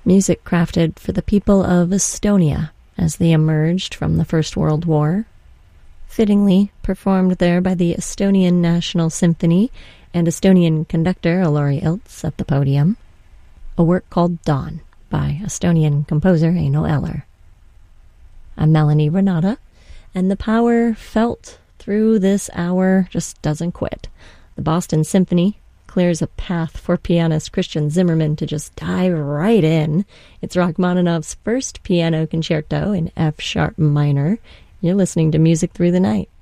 music crafted for the people of Estonia as they emerged from the First World War, fittingly performed there by the Estonian National Symphony and Estonian conductor Alari Ilts at the podium, a work called Dawn by Estonian composer Eino Eller. I'm Melanie Renata, and the power felt through this hour just doesn't quit. The Boston Symphony clears a path for pianist Christian Zimmerman to just dive right in. It's Rachmaninoff's first piano concerto in F-sharp minor. You're listening to Music Through the Night.